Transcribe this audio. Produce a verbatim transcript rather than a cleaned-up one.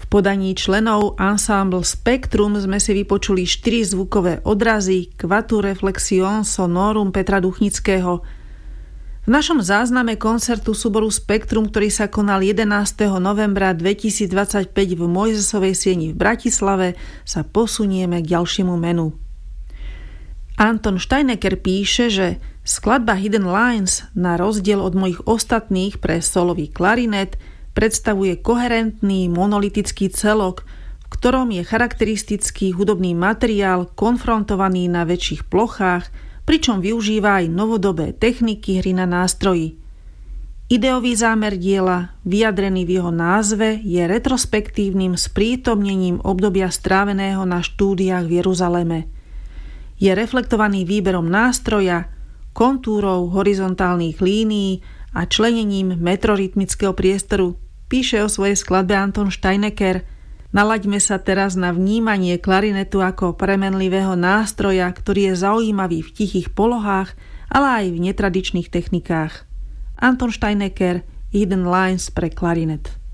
podaní členov Ensemble Spectrum sme si vypočuli štyri zvukové odrazy Quatuor Reflexion Sonorum Petra Duchnického. V našom zázname koncertu súboru Spektrum, ktorý sa konal jedenásteho novembra dvetisícdvadsaťpäť v Mojzesovej sieni v Bratislave, sa posunieme k ďalšiemu menu. Anton Steinecker píše, že skladba Hidden Lines na rozdiel od mojich ostatných pre solový klarinet predstavuje koherentný monolitický celok, v ktorom je charakteristický hudobný materiál konfrontovaný na väčších plochách, pričom využíva aj novodobé techniky hry na nástroji. Ideový zámer diela, vyjadrený v jeho názve, je retrospektívnym sprítomnením obdobia stráveného na štúdiách v Jeruzaleme. Je reflektovaný výberom nástroja, kontúrov horizontálnych línií a členením metrorytmického priestoru, píše o svojej skladbe Anton Steinecker. Nalaďme sa teraz na vnímanie klarinetu ako premenlivého nástroja, ktorý je zaujímavý v tichých polohách, ale aj v netradičných technikách. Anton Steinecker, Hidden Lines pre klarinet.